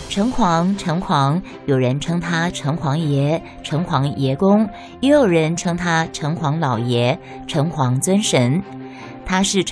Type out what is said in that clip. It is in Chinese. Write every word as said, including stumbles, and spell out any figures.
城隍，城隍，有人称他城隍爷、城隍爷公，也有人称他城隍老爷、城隍尊神。他是